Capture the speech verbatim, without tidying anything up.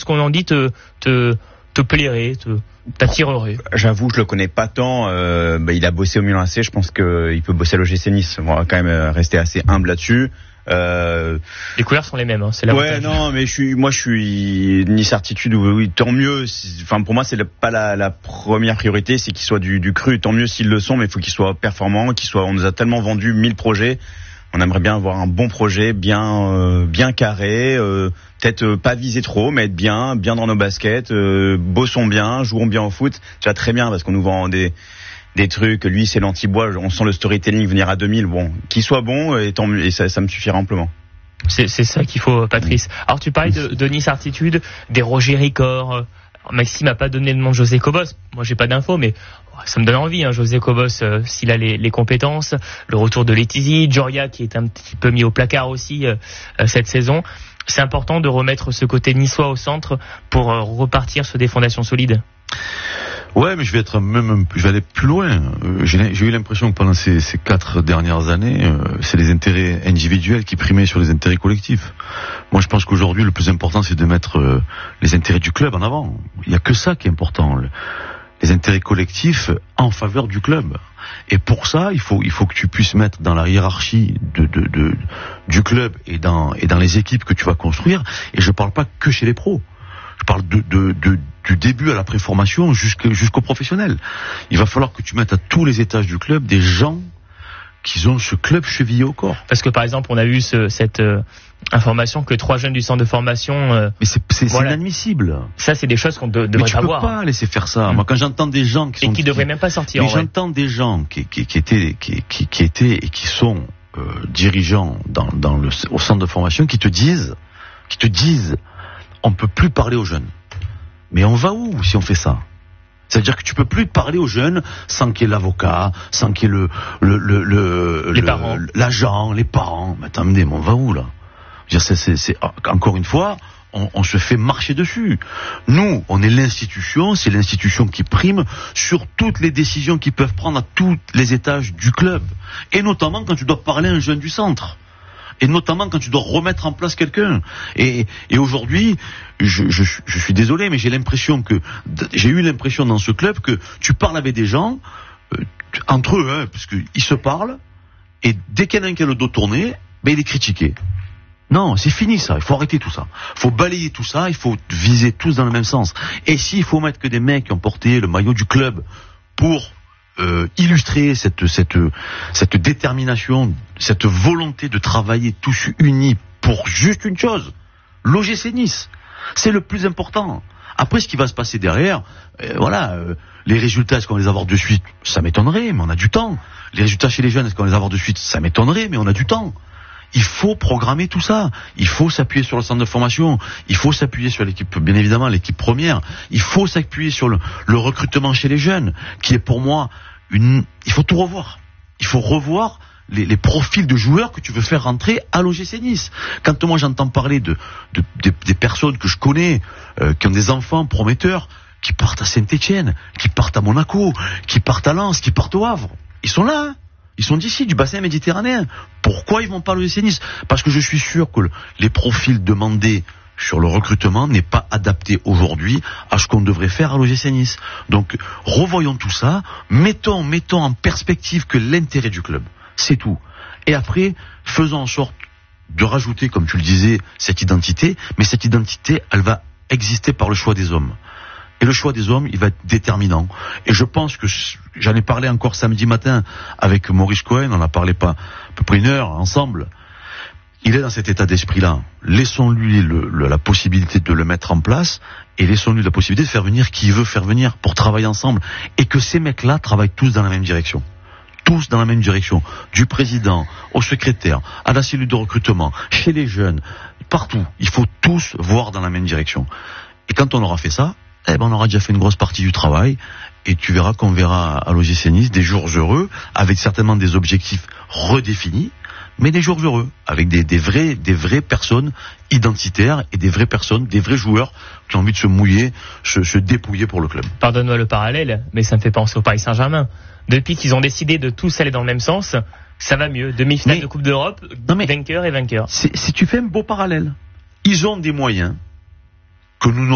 qu'on en dit te te te plairait, te t'attirerait? J'avoue, je le connais pas tant. Euh, bah, il a bossé au Milan A C. Je pense qu'il peut bosser à l'O G C Nice. On va quand même rester assez humble là-dessus. Euh... Les couleurs sont les mêmes, hein, c'est l'avantage. Ouais, non, mais je suis, moi, je suis ni certitude ou oui, tant mieux. Enfin, pour moi, c'est le, pas la, la première priorité, c'est qu'ils soient du, du cru. Tant mieux s'ils le sont, mais il faut qu'ils soient performants, qu'ils soient. On nous a tellement vendu mille projets. On aimerait bien avoir un bon projet, bien, euh, bien carré. Euh, peut-être euh, pas viser trop, mais être bien, bien dans nos baskets. Euh, bossons bien, jouons bien au foot. Déjà très bien parce qu'on nous vend des des trucs, lui c'est l'anti-bois, on sent le storytelling venir à deux mille, bon, qu'il soit bon et, tant, et ça, ça me suffira amplement. C'est, c'est ça qu'il faut, Patrice. Alors tu parlais de, de Nice Artitude, des Roger Ricor. Maxime n'a pas donné le nom de José Cobos. Moi j'ai pas d'infos, mais ça me donne envie, hein, José Cobos, euh, s'il a les, les compétences. Le retour de Letizy, Joria qui est un petit peu mis au placard aussi euh, cette saison. C'est important de remettre ce côté niçois au centre pour euh, repartir sur des fondations solides. Ouais, mais je vais être même, je vais aller plus loin. Euh, j'ai, j'ai eu l'impression que pendant ces, ces quatre dernières années, euh, c'est les intérêts individuels qui primaient sur les intérêts collectifs. Moi, je pense qu'aujourd'hui, le plus important, c'est de mettre euh, les intérêts du club en avant. Il y a que ça qui est important. Le, les intérêts collectifs en faveur du club. Et pour ça, il faut, il faut que tu puisses mettre dans la hiérarchie de, de, de, du club et dans, et dans les équipes que tu vas construire. Et je parle pas que chez les pros. Je parle de, de, de, du début à la préformation jusqu'au, jusqu'au professionnel. Il va falloir que tu mettes à tous les étages du club des gens qui ont ce club chevillé au corps. Parce que par exemple, on a eu ce, cette euh, information que trois jeunes du centre de formation... Euh, Mais c'est, c'est, voilà. c'est inadmissible. Ça, c'est des choses qu'on de, devrait pas voir. Mais tu peux pas laisser faire ça. Mmh. Moi, quand j'entends des gens qui sont... Et qui devraient même pas sortir. Mais en j'entends vrai. des gens qui, qui, qui, étaient, qui, qui, qui étaient et qui sont euh, dirigeants dans, dans le, au centre de formation qui te disent, qui te disent, on peut plus parler aux jeunes. Mais on va où si on fait ça? C'est-à-dire que tu peux plus parler aux jeunes sans qu'il y ait l'avocat, sans qu'il y ait le, le, le, le, les le parents. l'agent, les parents. Mais attendez, mais on va où là? Je veux dire, c'est, c'est, c'est, encore une fois, on, on se fait marcher dessus. Nous, on est l'institution, c'est l'institution qui prime sur toutes les décisions qu'ils peuvent prendre à tous les étages du club. Et notamment quand tu dois parler à un jeune du centre. Et notamment quand tu dois remettre en place quelqu'un. Et, et aujourd'hui, je, je, je suis désolé, mais j'ai l'impression que, j'ai eu l'impression dans ce club que tu parles avec des gens, euh, entre eux, hein, parce qu'ils se parlent, et dès qu'il y en a un qui a le dos tourné, ben il est critiqué. Non, c'est fini ça, il faut arrêter tout ça. Il faut balayer tout ça, il faut viser tous dans le même sens. Et s'il faut mettre que des mecs qui ont porté le maillot du club pour euh, illustrer cette, cette, cette détermination, cette volonté de travailler tous unis pour juste une chose, l'O G C Nice. C'est le plus important. Après, ce qui va se passer derrière, euh, voilà, euh, les résultats, est-ce qu'on va les avoir de suite? Ça m'étonnerait, mais on a du temps. Les résultats chez les jeunes, est-ce qu'on va les avoir de suite? Ça m'étonnerait, mais on a du temps. Il faut programmer tout ça. Il faut s'appuyer sur le centre de formation. Il faut s'appuyer sur l'équipe, bien évidemment, l'équipe première. Il faut s'appuyer sur le, le recrutement chez les jeunes, qui est pour moi une... Il faut tout revoir. Il faut revoir les, les profils de joueurs que tu veux faire rentrer à l'O G C Nice. Quand moi j'entends parler de, de, de des personnes que je connais, euh, qui ont des enfants prometteurs, qui partent à Saint-Étienne, qui partent à Monaco, qui partent à Lens, qui partent au Havre, ils sont là, hein. Ils sont d'ici, du bassin méditerranéen. Pourquoi ils vont pas à l'O G C Nice? Parce que je suis sûr que le, les profils demandés sur le recrutement n'est pas adapté aujourd'hui à ce qu'on devrait faire à l'O G C Nice. Donc, revoyons tout ça, mettons, mettons en perspective que l'intérêt du club, c'est tout. Et après, faisons en sorte de rajouter, comme tu le disais, cette identité, mais cette identité, elle va exister par le choix des hommes. Et le choix des hommes, il va être déterminant. Et je pense que, j'en ai parlé encore samedi matin avec Maurice Cohen, on a parlé pas, à peu près une heure ensemble. Il est dans cet état d'esprit-là. Laissons-lui le, le, la possibilité de le mettre en place et laissons-lui la possibilité de faire venir qui il veut faire venir pour travailler ensemble. Et que ces mecs-là travaillent tous dans la même direction. Tous dans la même direction. Du président au secrétaire, à la cellule de recrutement, chez les jeunes, partout. Il faut tous voir dans la même direction. Et quand on aura fait ça, eh ben on aura déjà fait une grosse partie du travail et tu verras qu'on verra à l'O G C Nice des jours heureux avec certainement des objectifs redéfinis, mais des jours heureux avec des, des vrais, des vraies personnes identitaires et des vraies personnes, des vrais joueurs qui ont envie de se mouiller, se, se dépouiller pour le club. Pardonne-moi le parallèle, mais ça me fait penser au Paris Saint-Germain. Depuis qu'ils ont décidé de tous aller dans le même sens, ça va mieux. Demi-finale mais, de Coupe d'Europe, non mais, vainqueur et vainqueur. Si tu fais un beau parallèle, ils ont des moyens que nous n'aurons